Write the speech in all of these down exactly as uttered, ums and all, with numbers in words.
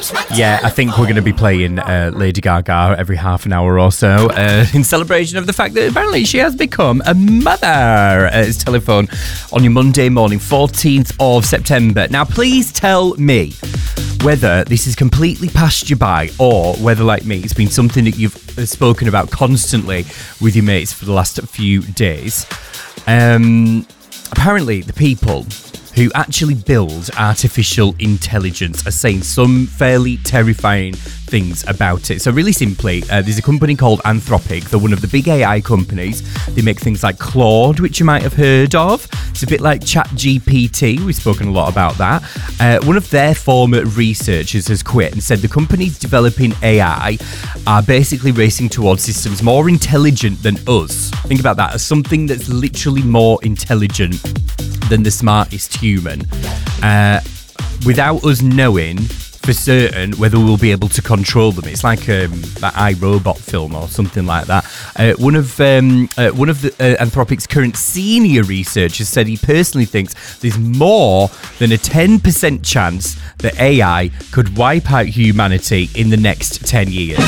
Yeah, I think we're going to be playing uh, Lady Gaga every half an hour or so uh, in celebration of the fact that apparently she has become a mother. Uh, it's telephone on your Monday morning, fourteenth of September. Now, please tell me whether this is completely passed you by or whether, like me, it's been something that you've spoken about constantly with your mates for the last few days. Um, apparently, the people who actually build artificial intelligence are saying some fairly terrifying things about it. So really simply, uh, there's a company called Anthropic. They're one of the big A I companies. They make things like Claude, which you might have heard of. It's a bit like ChatGPT. We've spoken a lot about that. Uh, one of their former researchers has quit and said the companies developing A I are basically racing towards systems more intelligent than us. Think about that, as something that's literally more intelligent than the smartest human, uh, without us knowing for certain whether we'll be able to control them. It's like um, that iRobot film or something like that. Uh, one of um, uh, one of the uh, Anthropic's current senior researchers said he personally thinks there's more than a ten percent chance that A I could wipe out humanity in the next ten years.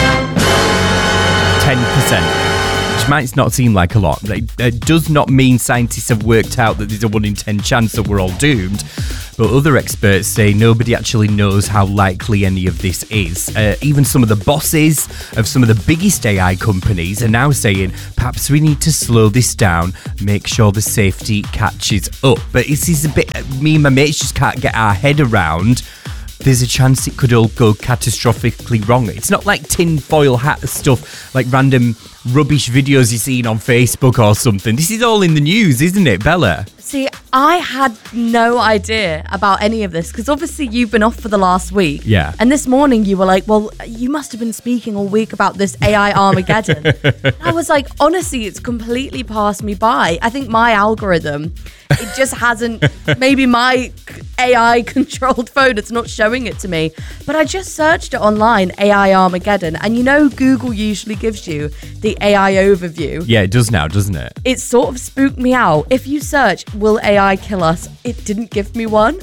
ten percent. Which might not seem like a lot. It does not mean scientists have worked out that there's a one in ten chance that we're all doomed. But other experts say nobody actually knows how likely any of this is. Uh, even some of the bosses of some of the biggest A I companies are now saying perhaps we need to slow this down, make sure the safety catches up. But this is a bit, me and my mates just can't get our head around. There's a chance it could all go catastrophically wrong. It's not like tinfoil hat stuff, like random rubbish videos you've seen on Facebook or something. This is all in the news, isn't it, Bella? See, I had no idea about any of this because obviously you've been off for the last week. Yeah. And this morning you were like, well, you must have been speaking all week about this A I Armageddon. I was like, honestly, it's completely passed me by. I think my algorithm, it just hasn't, maybe my A I controlled phone, it's not showing it to me. But I just searched it online, A I Armageddon. And you know, Google usually gives you the A I overview. Yeah, it does now, doesn't it? It sort of spooked me out. If you search, will A I kill us? It didn't give me one.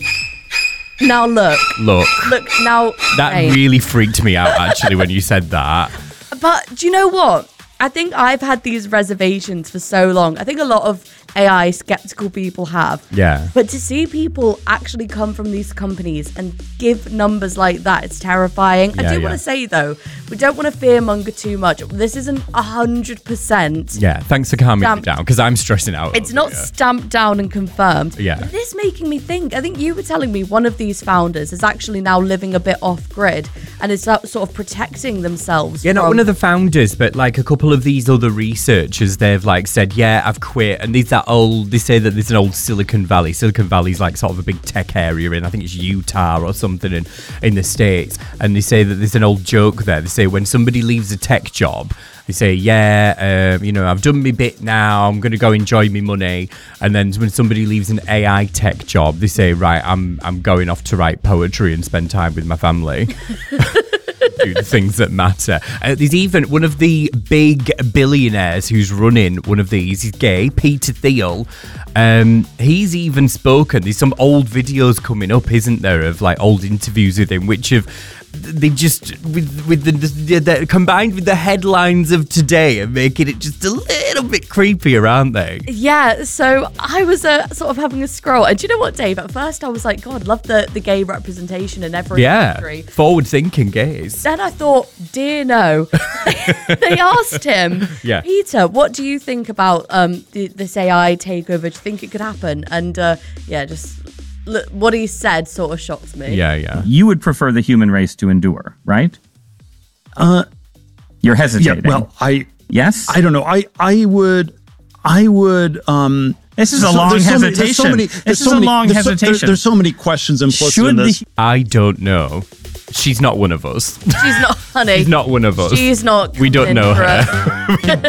Now look. Look. Look, now. That hey. really freaked me out, actually, when you said that. But do you know what? I think I've had these reservations for so long. I think a lot of A I skeptical people have. Yeah. But to see people actually come from these companies and give numbers like that, it's terrifying. Yeah, I do yeah. want to say, though, we don't want to fearmonger too much. This isn't one hundred percent. Yeah, thanks for calming Stamped. me down, because I'm stressing out. It's not it, yeah. stamped down and confirmed. Yeah. But this making me think. I think you were telling me one of these founders is actually now living a bit off grid and is sort of protecting themselves. Yeah, from... not one of the founders, but like a couple of these other researchers, they've like said, yeah, I've quit. And there's that old, they say that there's an old Silicon Valley. Silicon Valley's like sort of a big tech area in, I think it's Utah or something in, in the States. And they say that there's an old joke there. They say when somebody leaves a tech job, they say, yeah, um, you know, I've done my bit now, I'm going to go enjoy my money. And then when somebody leaves an A I tech job, they say, right, I'm I'm going off to write poetry and spend time with my family. Do the things that matter. Uh, there's even one of the big billionaires who's running one of these. He's gay, Peter Thiel. Um, he's even spoken. There's some old videos coming up, isn't there, of like old interviews with him, which have they just with with the, the, the combined with the headlines of today and making it just a little bit creepier, aren't they? Yeah, so I was uh, sort of having a scroll, and do you know what, Dave? At first, I was like, God, love the the gay representation in every Yeah, country. forward-thinking gays. Then I thought, dear no. They asked him, Yeah. Peter, what do you think about um the, this A I takeover? Do you think it could happen? And uh, yeah, just look, what he said sort of shocked me. Yeah, yeah. You would prefer the human race to endure, right? Uh, You're hesitating. yeah. Well, I yes. I don't know. I I would I would. Um, this is a so- long there's so many- hesitation. there's so many- this there's is so a many- long there's so- hesitation. there's, there's so many questions implicit Should in this. the I don't know. She's not one of us. She's not, honey. She's not one of us. She's not. We don't coming know for her. it.